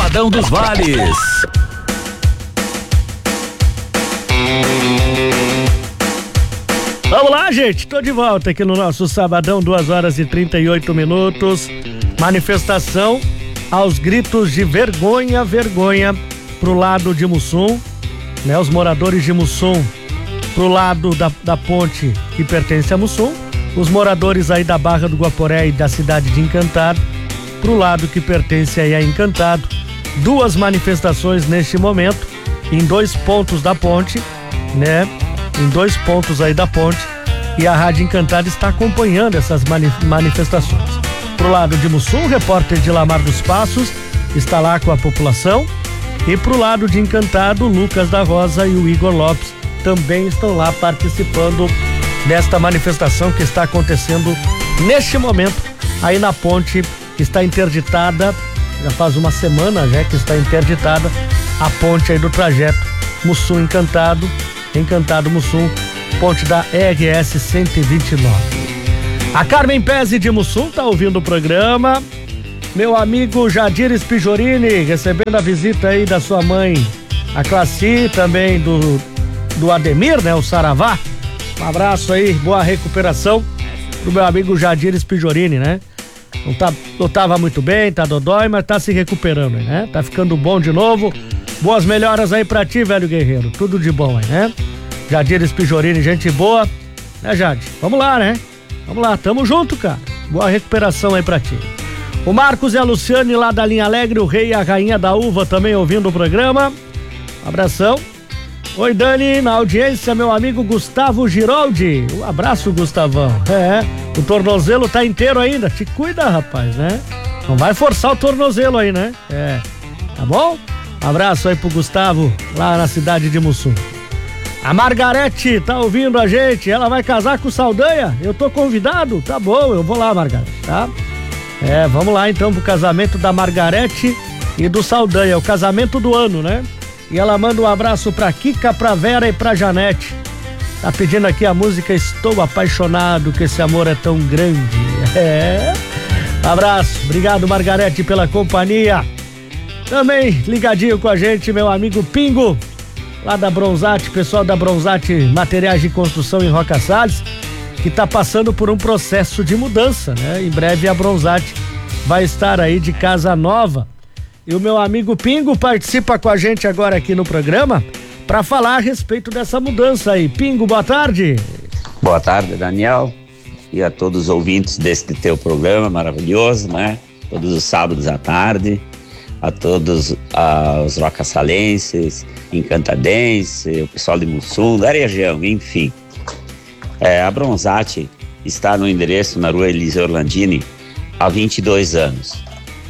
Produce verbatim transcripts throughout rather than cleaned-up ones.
Sabadão dos Vales. Vamos lá, gente, tô de volta aqui no nosso Sabadão, duas horas e trinta e oito minutos. Manifestação aos gritos de vergonha, vergonha pro lado de Mussum, né? Os moradores de Mussum pro lado da, da ponte que pertence a Mussum, os moradores aí da Barra do Guaporé e da cidade de Encantado pro lado que pertence aí a Encantado. Duas manifestações neste momento em dois pontos da ponte, né? Em dois pontos aí da ponte, e a Rádio Encantado está acompanhando essas mani- manifestações. Pro lado de Mussum, o repórter de Lamar dos Passos está lá com a população, e pro lado de Encantado, o Lucas da Rosa e o Igor Lopes também estão lá participando desta manifestação que está acontecendo neste momento aí na ponte que está interditada, já faz uma semana já que está interditada a ponte aí do trajeto Mussum Encantado, Encantado Mussum, ponte da R S cento e vinte e nove. A Carmen Pezzi de Mussum tá ouvindo o programa. Meu amigo Jadir Spijorini recebendo a visita aí da sua mãe, a Classi, também do, do Ademir, né? O Saravá. Um abraço aí, boa recuperação pro meu amigo Jadir Spijorini, né? Não, tá, não tava muito bem, tá dodói, mas tá se recuperando aí, né? Tá ficando bom de novo. Boas melhoras aí pra ti, velho guerreiro. Tudo de bom aí, né? Jadir Spijorini, gente boa. Né, Jade? Vamos lá, né? Vamos lá, tamo junto, cara. Boa recuperação aí pra ti. O Marcos e a Luciane lá da Linha Alegre, o rei e a rainha da uva também ouvindo o programa. Um abração. Oi, Dani, na audiência, meu amigo Gustavo Giroldi. Um abraço, Gustavão. É, o tornozelo tá inteiro ainda. Te cuida, rapaz, né? Não vai forçar o tornozelo aí, né? É. Tá bom? Um abraço aí pro Gustavo, lá na cidade de Mussum. A Margarete tá ouvindo a gente, ela vai casar com o Saldanha? Eu tô convidado? Tá bom, eu vou lá, Margarete, tá? É, vamos lá então pro casamento da Margarete e do Saldanha, o casamento do ano, né? E ela manda um abraço pra Kika, pra Vera e pra Janete. Tá pedindo aqui a música Estou Apaixonado, que esse amor é tão grande. É. Abraço, obrigado, Margarete, pela companhia. Também ligadinho com a gente, meu amigo Pingo, lá da Bronzate, pessoal da Bronzate Materiais de Construção em Roca Salles, que tá passando por um processo de mudança, né? Em breve a Bronzate vai estar aí de casa nova. E o meu amigo Pingo participa com a gente agora aqui no programa para falar a respeito dessa mudança aí. Pingo, boa tarde. Boa tarde, Daniel, e a todos os ouvintes deste teu programa maravilhoso, né? Todos os sábados à tarde. A todos uh, os rocassalenses, encantadenses, o pessoal de Mussum, da região, enfim. É, a Bronzate está no endereço na rua Eliseu Orlandini há vinte e dois anos.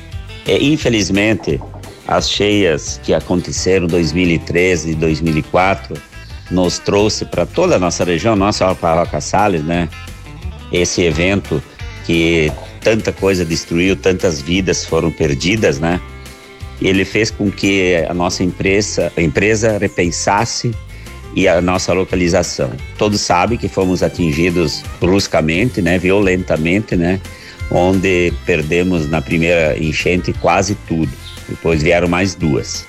E, infelizmente, as cheias que aconteceram em dois mil e treze e dois mil e quatro nos trouxe para toda a nossa região, não só para Roca Salles, né? Esse evento que tanta coisa destruiu, tantas vidas foram perdidas, né? Ele fez com que a nossa empresa, a empresa repensasse e a nossa localização. Todos sabem que fomos atingidos bruscamente, né, violentamente, né, onde perdemos na primeira enchente quase tudo. Depois vieram mais duas.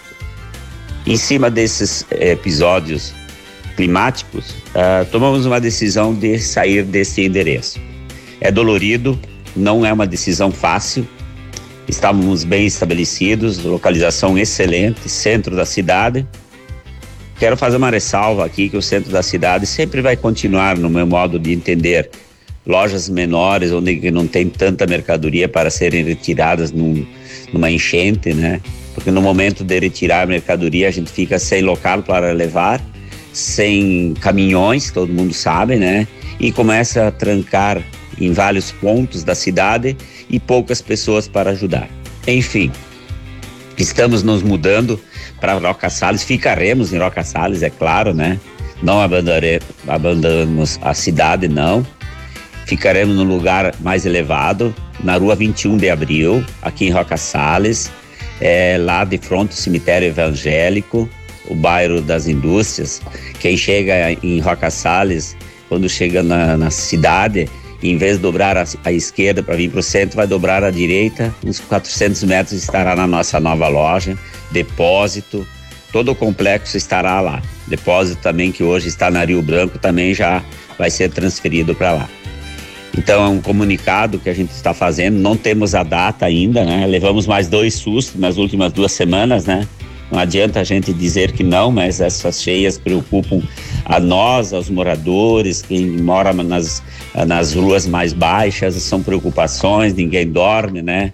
Em cima desses episódios climáticos, uh, tomamos uma decisão de sair desse endereço. É dolorido, não é uma decisão fácil. Estávamos bem estabelecidos, localização excelente, centro da cidade. Quero fazer uma ressalva aqui que o centro da cidade sempre vai continuar, no meu modo de entender, lojas menores onde não tem tanta mercadoria para serem retiradas num, numa enchente, né? Porque no momento de retirar a mercadoria a gente fica sem local para levar, sem caminhões, todo mundo sabe, né? E começa a trancar em vários pontos da cidade e poucas pessoas para ajudar. Enfim, estamos nos mudando para Roca Salles, ficaremos em Roca Salles, é claro, né? Não abandonare, abandonamos a cidade, não. Ficaremos no lugar mais elevado, na rua vinte e um de abril, aqui em Roca Salles, é, lá de frente ao cemitério evangélico, o bairro das Indústrias. Quem chega em Roca Salles, quando chega na, na cidade, Em vez de dobrar a, a esquerda para vir para o centro, vai dobrar a direita, uns quatrocentos metros estará na nossa nova loja, depósito, todo o complexo estará lá. Depósito também que hoje está na Rio Branco também já vai ser transferido para lá. Então é um comunicado que a gente está fazendo, não temos a data ainda, né? Levamos mais dois sustos nas últimas duas semanas, né? Não adianta a gente dizer que não, mas essas cheias preocupam a nós, aos moradores, quem mora nas, nas ruas mais baixas, são preocupações, ninguém dorme, né?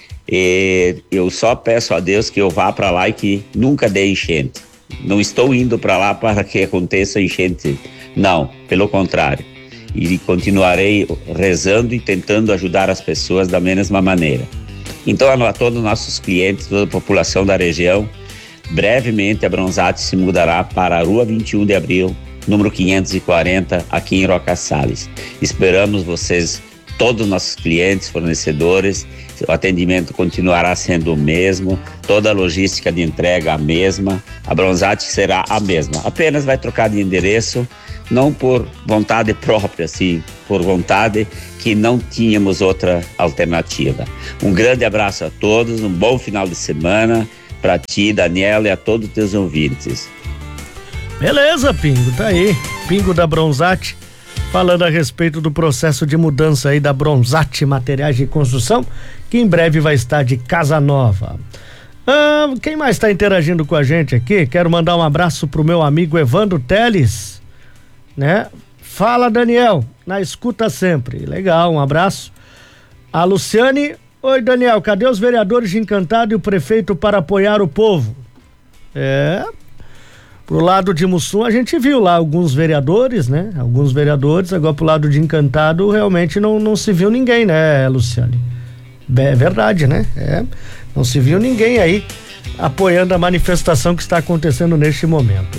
E eu só peço a Deus que eu vá para lá e que nunca dê enchente. Não estou indo para lá para que aconteça enchente, não, pelo contrário. E continuarei rezando e tentando ajudar as pessoas da mesma maneira. Então, a todos os nossos clientes, toda a população da região, brevemente a Bronzate se mudará para a Rua vinte e um de Abril, número quinhentos e quarenta, aqui em Roca Sales. Esperamos vocês, todos os nossos clientes, fornecedores. O atendimento continuará sendo o mesmo, toda a logística de entrega a mesma, a Bronzate será a mesma, apenas vai trocar de endereço, não por vontade própria, sim, por vontade que não tínhamos outra alternativa. Um grande abraço a todos, um bom final de semana para ti, Daniel, e a todos os teus ouvintes. Beleza, Pingo, tá aí, Pingo da Bronzate, falando a respeito do processo de mudança aí da Bronzate Materiais de Construção, que em breve vai estar de casa nova. Ah, quem mais está interagindo com a gente aqui? Quero mandar um abraço pro meu amigo Evandro Teles, né? Fala, Daniel, na escuta sempre. Legal, um abraço. A Luciane: oi, Daniel, cadê os vereadores de Encantado e o prefeito para apoiar o povo? É, pro lado de Mussum a gente viu lá alguns vereadores, né? Alguns vereadores, agora pro lado de Encantado realmente não, não se viu ninguém, né, Luciane? É verdade, né? É, não se viu ninguém aí apoiando a manifestação que está acontecendo neste momento.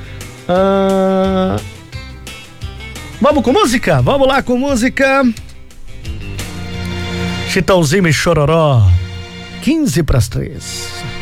Ah, vamos com música? Vamos lá com música. Chitãozinho e Chororó, quinze para as três.